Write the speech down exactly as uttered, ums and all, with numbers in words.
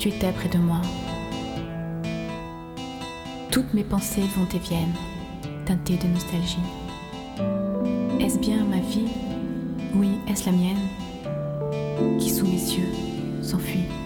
tu étais près de moi. Toutes mes pensées vont et viennent, teintées de nostalgie. Est-ce bien ma vie? Oui, est-ce la mienne qui sous mes yeux s'enfuit?